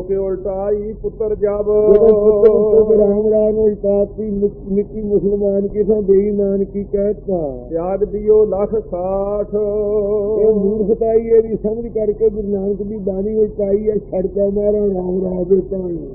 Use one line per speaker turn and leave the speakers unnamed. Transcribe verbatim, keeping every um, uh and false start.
के उल्टाई पुत्र जब
राम राम उल्टाती निकी मुसलमान की था बेईमान की कहता
त्याग दियो लख साठ
मूर्खताई ये भी समझ करके गुरु नानक की बानी उल्टाई है छड़का मारा राम राज